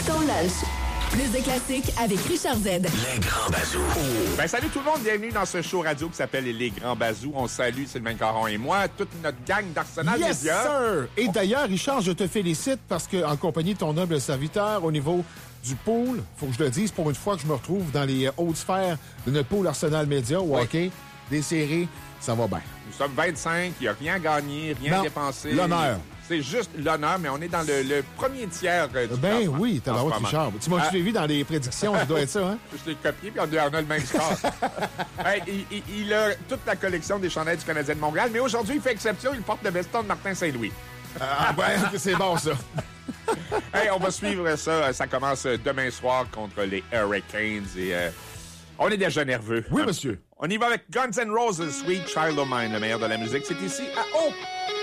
Ton lunch. Plus de classiques avec Richard Z. Les Grands Bazous. Ben, salut tout le monde, bienvenue dans ce show radio qui s'appelle Les Grands Bazous. On salue Sylvain Caron et moi, toute notre gang d'Arsenal Yes, Média. sir! Et d'ailleurs, Richard, je te félicite parce que, en compagnie de ton noble serviteur, au niveau du pool, faut que je le dise, pour une fois que je me retrouve dans les hautes sphères de notre pool Arsenal Média, au hockey, des séries, ça va bien. Nous sommes 25, il n'y a rien gagné, rien Non, dépensé. l'honneur. C'est juste l'honneur, mais on est dans le premier tiers du Ben classement oui, t'as en la ce haute, moment. Richard. Tu m'as suivi dans les prédictions, ça doit être ça, hein? Je l'ai copié, puis on a le même score. Hey, il a toute la collection des chandails du Canadien de Montréal, mais aujourd'hui, il fait exception, il porte le veston de Martin Saint-Louis. Ah, ouais, c'est bon, ça. Hey, on va suivre ça. Ça commence demain soir contre les Hurricanes et on est déjà nerveux. Oui, monsieur. On y va avec Guns N' Roses, Sweet Child O' Mine, le meilleur de la musique. C'est ici à